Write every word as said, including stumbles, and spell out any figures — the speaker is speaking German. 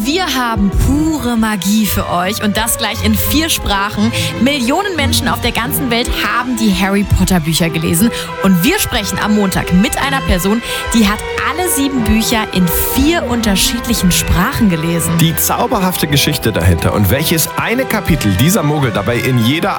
Wir haben pure Magie für euch und das gleich in vier Sprachen. Millionen Menschen auf der ganzen Welt haben die Harry Potter Bücher gelesen und wir sprechen am Montag mit einer Person, die hat alle sieben Bücher in vier unterschiedlichen Sprachen gelesen. Die zauberhafte Geschichte dahinter und welches eine Kapitel dieser Mogel dabei in jeder